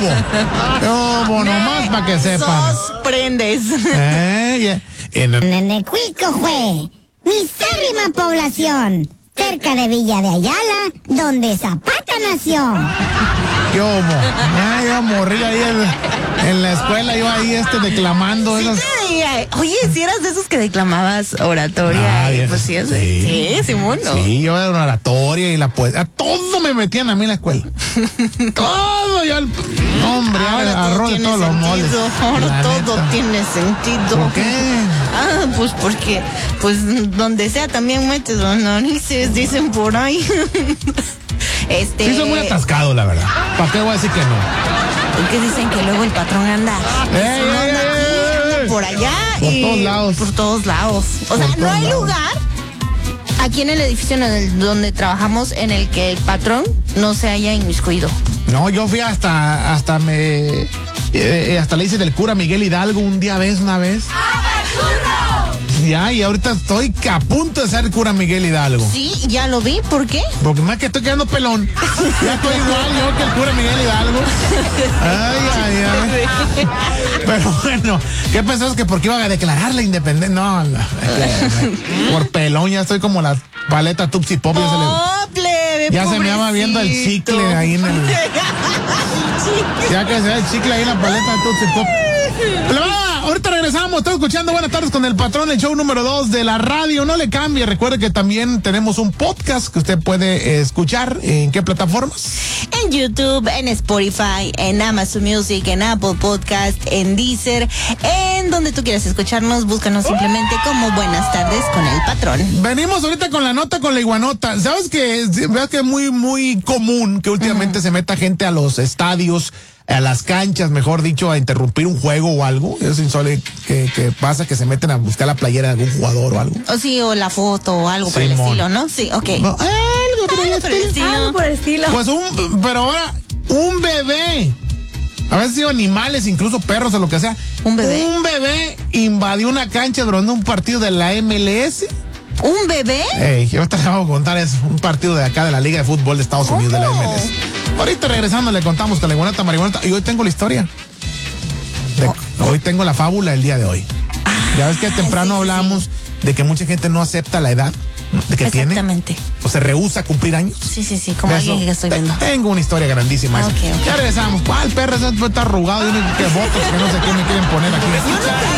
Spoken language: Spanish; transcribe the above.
Nomás para que sepan. Sorprendes. Nenecuico fue misérrima población, cerca de Villa de Ayala, donde Zapata nació. ¿Qué hubo? Yo morí ahí en la escuela, iba ahí declamando esas... Oye, si eras de esos que declamabas oratoria. Pues sí, Simón, ¿no? Sí, yo era oratoria y la poesía. Todo me metían a mí en la escuela. Todo, hombre, arroz de todos los moles. Ahora todo tiene sentido. ¿Por qué? Pues porque, donde sea también metes los narices, dicen por ahí. Sí, soy muy atascado, la verdad. ¿Para qué voy a decir que no? Porque dicen que luego el patrón anda por allá por todos lados. Por todos lados. O sea, no hay lugar aquí en el edificio donde trabajamos en el que el patrón no se haya inmiscuido. No, yo fui hasta le hice del cura Miguel Hidalgo una vez. Ya, y ahorita estoy a punto de ser el cura Miguel Hidalgo. Sí, ya lo vi, ¿por qué? Porque más que estoy quedando pelón. Ya estoy igual yo que el cura Miguel Hidalgo. Ay. Pero bueno, ¿qué pensabas que porque iba a declarar la independencia? No. Por pelón ya estoy como la paleta Tupsi Pop. Ya se me va viendo el chicle ahí en el... Ya que se ve el chicle ahí en la paleta Tupsi Pop. Pero ahorita regresamos, estoy escuchando Buenas Tardes con el Patrón, el show número 2 de la radio. No le cambie, recuerde que también tenemos un podcast que usted puede escuchar. ¿En qué plataformas? En YouTube, en Spotify, en Amazon Music, en Apple Podcast, en Deezer, en donde tú quieras escucharnos, búscanos simplemente como Buenas Tardes con el Patrón. Venimos ahorita con la nota con la iguanota. ¿Sabes que es muy, muy común que últimamente se meta gente a los estadios, a las canchas, mejor dicho, a interrumpir un juego o algo? Es insólito que pasa que se meten a buscar la playera de algún jugador o algo. O la foto o algo por el estilo, ¿no? Sí, ok. No, algo por el estilo. Pues pero ahora, un bebé, a veces digo animales, incluso perros o lo que sea. Un bebé invadió una cancha durante un partido de la MLS. ¿Un bebé? Yo te voy a contar eso. Un partido de acá de la Liga de Fútbol de Estados Unidos, de la MLS. Ahorita regresando le contamos con la iguanota marihuanota. Y hoy tengo la historia. Hoy tengo la fábula el día de hoy. Ya ves que temprano hablamos de que mucha gente no acepta la edad de que tiene. Exactamente. O se rehúsa a cumplir años. Sí, como alguien que estoy viendo. Tengo una historia grandísima. Okay. Ya regresamos. ¿Cuál perro? Está arrugado y que votos que no sé qué me quieren poner aquí.